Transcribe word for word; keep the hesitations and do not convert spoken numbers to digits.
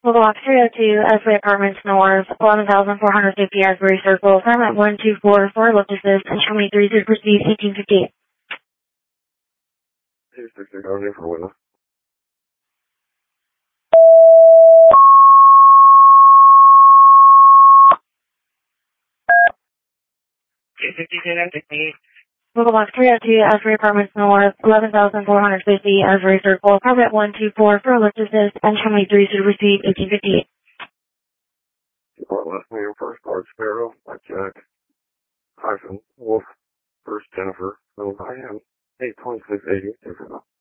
Block three oh two, Asbury Apartments North, eleven thousand four hundred fifty Asbury Circle, time at one two four for lift assist, and show me three zero proceed eighteen fifty-eight. two sixty, going in for witness. two fifty-two, nine sixty-eight. Block three oh two, Asbury Apartments North, eleven thousand four hundred fifty Asbury Circle, time at one two four for lift assist, and show me three zero proceed eighteen fifty-eight. Depart last name, first part Sparrow, like Jack, hyphen, Wolf, first Jennifer, middle I am, eight twenty-six eighty,